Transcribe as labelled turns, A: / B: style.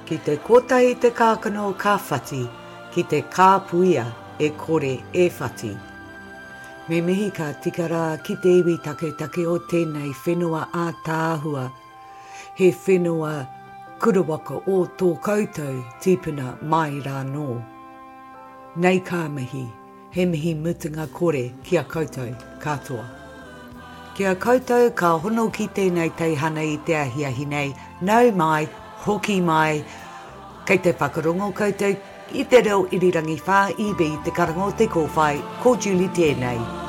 A: Ki te kota i te kākano ka whati, ki te kāpuia e kore e whati. Me mihi ka tikara ki te iwi take o tēnei whenua a tāhua. He whenua kurawaka o tō koutou tīpuna mai rā nō. Nei ka mihi, he mihi mutunga kore ki a koutou katoa. Ki a koutou ka hono ki tēnei teihana i te ahiahi nei, nau mai, hoki mai, kei te whakarongo koutou i te reo irirangi whā iwi te karango te kōwhai, ko Julie tēnei.